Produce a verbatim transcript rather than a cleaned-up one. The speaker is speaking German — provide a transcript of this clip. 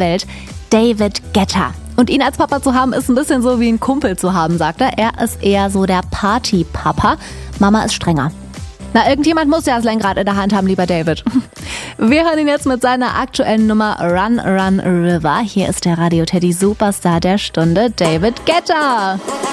Welt, David Guetta. Und ihn als Papa zu haben, ist ein bisschen so wie ein Kumpel zu haben, sagt er. Er ist eher so der Party-Papa. Mama ist strenger. Na, irgendjemand muss ja das Lenkrad in der Hand haben, lieber David. Wir hören ihn jetzt mit seiner aktuellen Nummer Run, Run, River. Hier ist der Radio Teddy Superstar der Stunde, David Guetta.